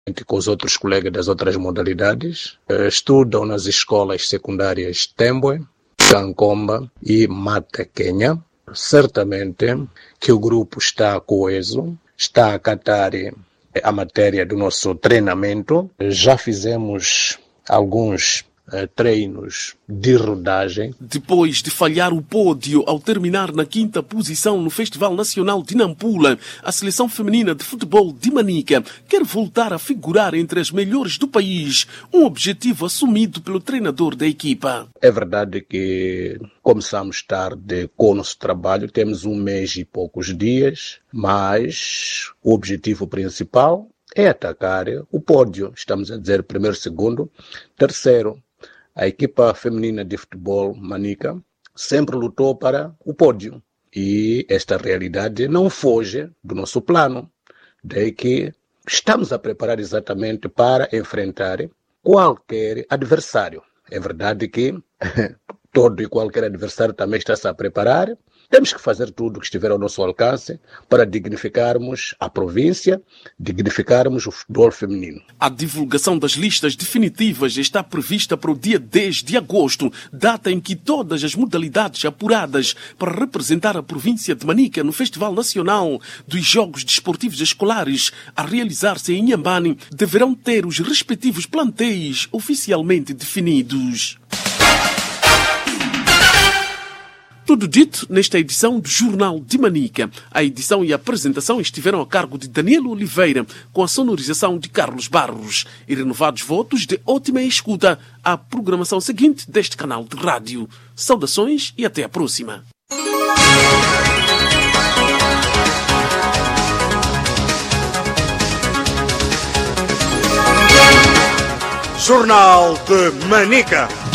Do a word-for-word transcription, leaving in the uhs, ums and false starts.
com os outros colegas das outras modalidades. Estudam nas escolas secundárias Tembwe, Kankomba e Mata Kenya. Certamente que o grupo está coeso, está a acatar a matéria do nosso treinamento. Já fizemos alguns uh, treinos de rodagem. Depois de falhar o pódio ao terminar na quinta posição no Festival Nacional de Nampula, a seleção feminina de futebol de Manica quer voltar a figurar entre as melhores do país, um objetivo assumido pelo treinador da equipa. É verdade que começamos tarde com o nosso trabalho, temos um mês e poucos dias, mas o objetivo principal é atacar o pódio. Estamos a dizer primeiro, segundo, terceiro. A equipa feminina de futebol Manica sempre lutou para o pódio. E esta realidade não foge do nosso plano. Daí que estamos a preparar exatamente para enfrentar qualquer adversário. É verdade que todo e qualquer adversário também está-se a preparar. Temos que fazer tudo o que estiver ao nosso alcance para dignificarmos a província, dignificarmos o futebol feminino. A divulgação das listas definitivas está prevista para o dia dez de agosto, data em que todas as modalidades apuradas para representar a província de Manica no Festival Nacional dos Jogos Desportivos Escolares a realizar-se em Inhambane deverão ter os respectivos plantéis oficialmente definidos. Tudo dito nesta edição do Jornal de Manica. A edição e a apresentação estiveram a cargo de Daniel Oliveira, com a sonorização de Carlos Barros. E renovados votos de ótima escuta à programação seguinte deste canal de rádio. Saudações e até a próxima. Jornal de Manica.